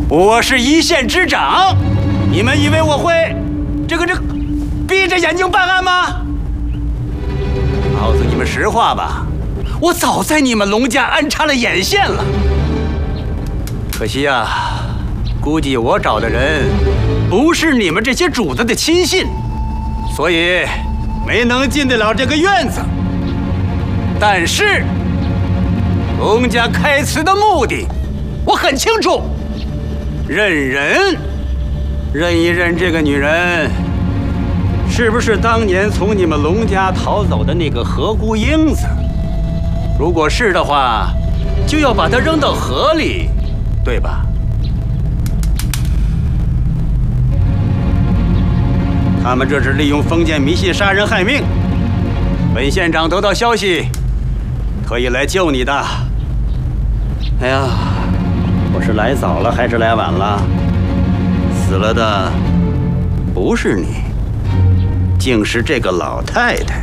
我是一县之长，你们以为我会这闭着眼睛办案吗？告诉你们实话吧，我早在你们龙家安插了眼线了。可惜啊，估计我找的人不是你们这些主子的亲信，所以没能进得了这个院子。但是龙家开祠的目的我很清楚，认一认这个女人是不是当年从你们龙家逃走的那个何姑英子。如果是的话，就要把她扔到河里，对吧？他们这是利用封建迷信杀人害命。本县长得到消息，特意来救你的。哎呀，我是来早了还是来晚了？死了的不是你，竟是这个老太太。